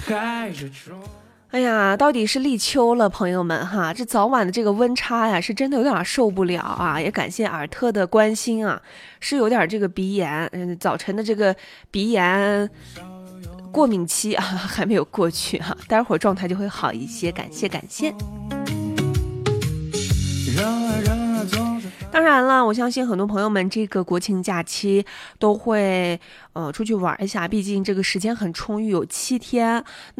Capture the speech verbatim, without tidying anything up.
哎呀，到底是立秋了，朋友们哈，这早晚的这个温差呀，是真的有点受不了啊！也感谢尔特的关心啊，是有点这个鼻炎，嗯，早晨的这个鼻炎过敏期啊还没有过去哈、啊，待会儿状态就会好一些，感谢感谢。当然了，我相信很多朋友们这个国庆假期都会呃出去玩一下，毕竟这个时间很充裕，有七天。